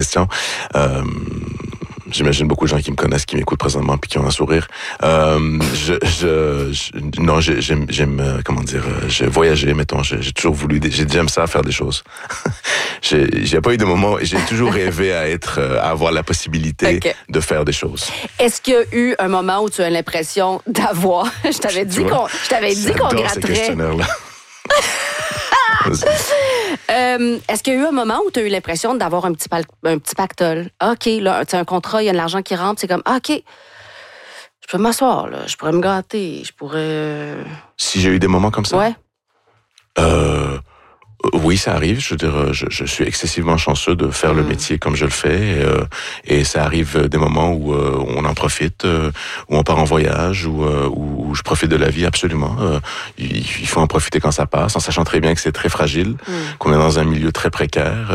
question. J'imagine beaucoup de gens qui me connaissent, qui m'écoutent présentement, puis qui ont un sourire. Non, j'aime, comment dire, j'ai voyagé, mettons. J'ai toujours voulu, j'aime ça, faire des choses. J'ai pas eu de moment, j'ai toujours rêvé à avoir la possibilité de faire des choses. Est-ce qu'il y a eu un moment où tu as l'impression d'avoir, je t'avais dit qu'on gratterait. Ces questionnaires-là. Est-ce qu'il y a eu un moment où tu as eu l'impression d'avoir un petit pactole? OK, là, tu as un contrat, il y a de l'argent qui rentre, c'est comme, OK, je peux m'asseoir, là, je pourrais me gâter, je pourrais... Si j'ai eu des moments comme ça? Ouais. Oui, ça arrive. Je veux dire, je suis excessivement chanceux de faire le métier comme je le fais. Et ça arrive des moments où on en profite, où on part en voyage, où je profite de la vie absolument. Il faut en profiter quand ça passe, en sachant très bien que c'est très fragile, qu'on est dans un milieu très précaire.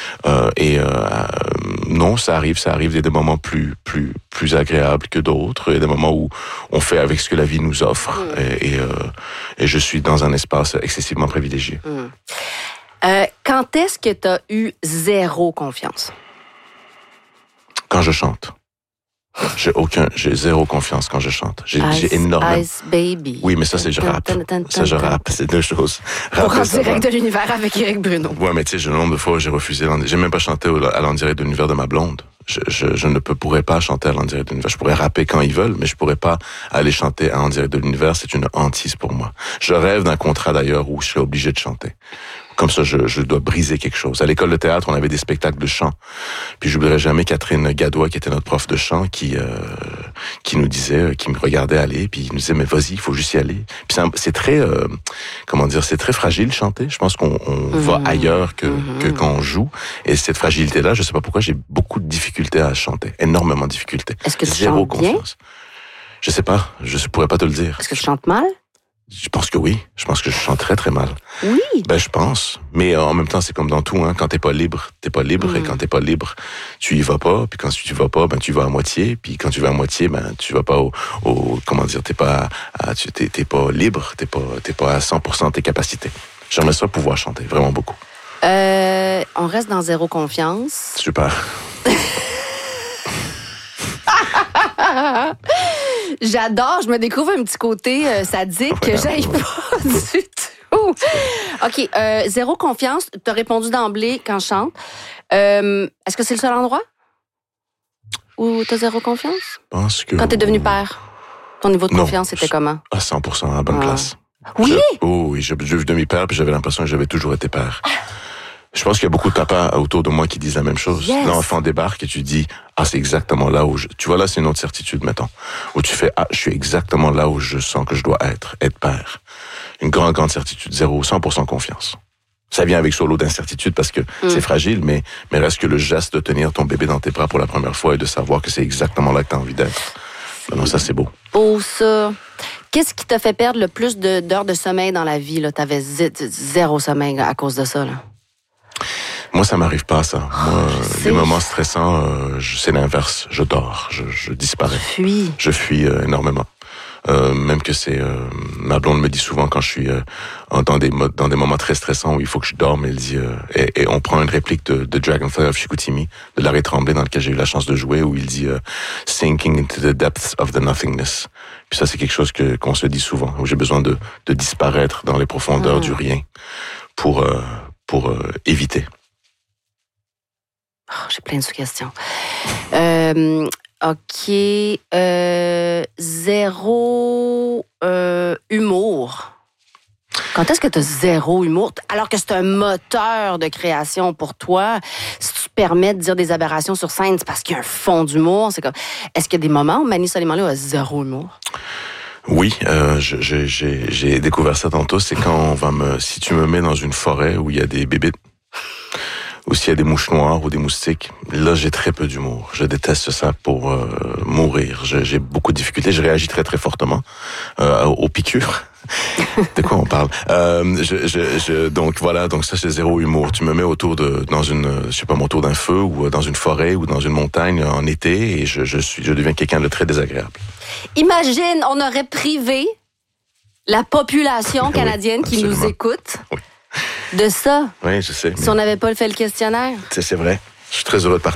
Non, ça arrive des moments plus agréables que d'autres, et des moments où on fait avec ce que la vie nous offre. Et je suis dans un espace excessivement privilégié. Quand est-ce que tu as eu zéro confiance? Quand je chante. J'ai zéro confiance quand je chante. J'ai énormément. Ice Baby. Oui, mais ça, c'est je rappe. Ça, je rappe. C'est deux choses. Pour En direct de l'univers avec Éric Bruno. Ouais, mais tu sais, le nombre de fois où j'ai refusé, j'ai même pas chanté à l'En direct de l'univers de ma blonde. Je ne pourrais pas chanter à l'En direct de l'univers. Je pourrais rapper quand ils veulent, mais je pourrais pas aller chanter à En direct de l'univers. C'est une hantise pour moi. Je rêve d'un contrat d'ailleurs où je serais obligé de chanter. Comme ça, je dois briser quelque chose. À l'école de théâtre, on avait des spectacles de chant. Puis j'oublierai jamais Catherine Gadois, qui était notre prof de chant, qui nous disait, qui me regardait aller, puis il nous disait, mais vas-y, il faut juste y aller. Puis c'est très, c'est très fragile chanter. Je pense qu'on va ailleurs que quand on joue. Et cette fragilité-là, je sais pas pourquoi, j'ai beaucoup de difficultés à chanter. Énormément de difficultés. Est-ce que tu Zéro chantes bien? confiance. Je sais pas. Je pourrais pas te le dire. Est-ce que tu chantes mal? Je pense que oui. Je pense que je chante très, très mal. Oui. Ben, je pense. Mais en même temps, c'est comme dans tout, hein. Quand t'es pas libre, t'es pas libre. Et quand t'es pas libre, tu y vas pas. Puis quand tu y vas pas, ben, tu y vas à moitié. Puis quand tu vas à moitié, ben, tu vas pas t'es pas libre. T'es pas à 100% de tes capacités. J'aimerais ça pouvoir chanter. Vraiment beaucoup. On reste dans zéro confiance. Super. J'adore, je me découvre un petit côté sadique que j'aille pas du tout. OK, zéro confiance. Tu as répondu d'emblée quand je chante. Est-ce que c'est le seul endroit où tu as zéro confiance? Je pense que... Quand tu es devenu père, ton niveau de confiance était comment? À 100%, à la bonne place. Oui? Oui, j'ai vu demi-père, puis j'avais l'impression que j'avais toujours été père. Je pense qu'il y a beaucoup de papas autour de moi qui disent la même chose. Yes. L'enfant débarque et tu dis, c'est exactement là où tu vois, là, c'est une autre certitude, mettons. Où tu fais, je suis exactement là où je sens que je dois être père. Une grande certitude, 100% confiance. Ça vient avec son lot d'incertitude parce que c'est fragile, mais reste que le geste de tenir ton bébé dans tes bras pour la première fois et de savoir que c'est exactement là que tu as envie d'être. Non, ça, c'est beau. Beau, ça. Qu'est-ce qui t'a fait perdre le plus d'heures de sommeil dans la vie, là? T'avais zéro sommeil à cause de ça, là. Moi, ça m'arrive pas, ça. Moi, les moments stressants, c'est l'inverse. Je dors, je disparais. Je fuis énormément. Même que c'est... ma blonde me dit souvent quand je suis dans des moments très stressants où il faut que je dorme, elle dit... et on prend une réplique de Dragonfly of Chicoutimi, de Larry Tremblay, dans lequel j'ai eu la chance de jouer, où il dit Sinking into the depths of the nothingness. Puis ça, c'est quelque chose qu'on se dit souvent, où j'ai besoin de disparaître dans les profondeurs du rien pour éviter. J'ai plein de sous-questions. OK. Zéro humour. Quand est-ce que tu as zéro humour? Alors que c'est un moteur de création pour toi. Si tu te permets de dire des aberrations sur scène, c'est parce qu'il y a un fond d'humour. C'est comme... Est-ce qu'il y a des moments où Mani Soleiman a zéro humour? Oui, j'ai découvert ça tantôt. C'est quand si tu me mets dans une forêt où il y a des bébés, ou s'il y a des mouches noires ou des moustiques, là, j'ai très peu d'humour. Je déteste ça pour mourir. J'ai beaucoup de difficultés. Je réagis très, très fortement aux piqûres. De quoi on parle? Donc voilà, donc ça, c'est zéro humour. Tu me mets autour autour d'un feu ou dans une forêt ou dans une montagne en été et je deviens quelqu'un de très désagréable. Imagine, on aurait privé la population canadienne qui nous écoute de ça. Oui, je sais. Si on n'avait pas fait le questionnaire. C'est vrai. Je suis très heureux de partager.